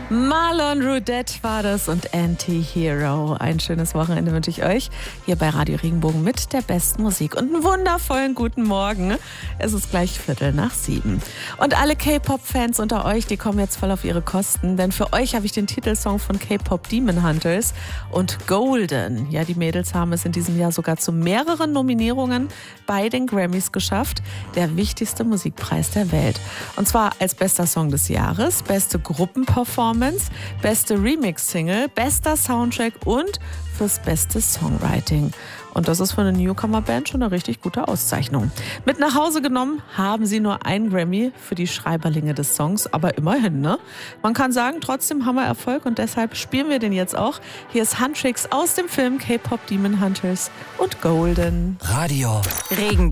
Marlon Roudette war das und Anti-Hero. Ein schönes Wochenende wünsche ich euch hier bei Radio Regenbogen mit der besten Musik und einen wundervollen guten Morgen. Es ist gleich 6:15. Und alle K-Pop-Fans unter euch, die kommen jetzt voll auf ihre Kosten, denn für euch habe ich den Titelsong von K-Pop Demon Hunters und Golden. Ja, die Mädels haben es in diesem Jahr sogar zu mehreren Nominierungen bei den Grammys geschafft. Der wichtigste Musikpreis der Welt. Und zwar als bester Song des Jahres, beste Gruppenperformance, beste Remix-Single, bester Soundtrack und fürs beste Songwriting. Und das ist für eine Newcomer-Band schon eine richtig gute Auszeichnung. Mit nach Hause genommen haben sie nur einen Grammy für die Schreiberlinge des Songs, aber immerhin, ne? Man kann sagen, trotzdem haben wir Erfolg und deshalb spielen wir den jetzt auch. Hier ist Huntrix aus dem Film K-Pop Demon Hunters und Golden. Radio Regenbogen.